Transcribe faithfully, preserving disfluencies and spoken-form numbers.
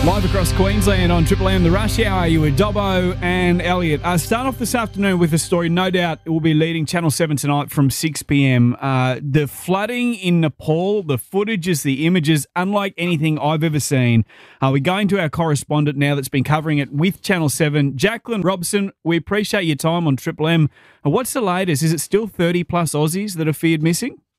Live across Queensland on Triple M, the Rush Hour, you with Dobbo and Elliot. Uh, start off this afternoon with a story, no doubt it will be leading Channel seven tonight from six p m. Uh, the flooding in Nepal, the footages, the images, unlike anything I've ever seen. Uh, we're going to our correspondent now that's been covering it with Channel seven, Jacqueline Robson. We appreciate your time on Triple M. Uh, what's the latest? Is it still thirty plus Aussies that are feared missing?